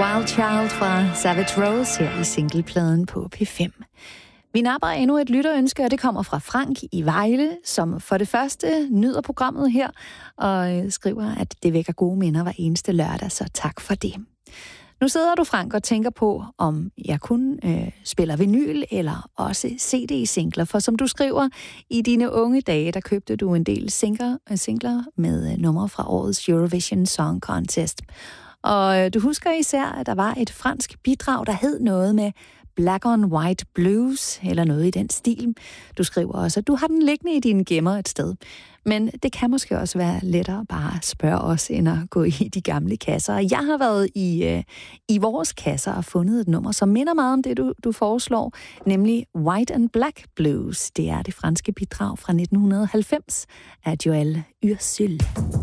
Wild Child fra Savage Rose her i singlepladen på P5. Vi napper endnu et lytterønske, og det kommer fra Frank i Vejle, som for det første nyder programmet her, og skriver, at det vækker gode minder hver eneste lørdag, så tak for det. Nu sidder du, Frank, og tænker på, om jeg kun spiller vinyl eller også CD-singler. For som du skriver, i dine unge dage, der købte du en del singler med numre fra årets Eurovision Song Contest. Og du husker især, at der var et fransk bidrag, der hed noget med Black on White Blues, eller noget i den stil. Du skriver også, at du har den liggende i dine gemmer et sted. Men det kan måske også være lettere bare at spørge os, end at gå i de gamle kasser. Jeg har været i vores kasser og fundet et nummer, som minder meget om det, du foreslår, nemlig White and Black Blues. Det er det franske bidrag fra 1990 af Joël Ursule.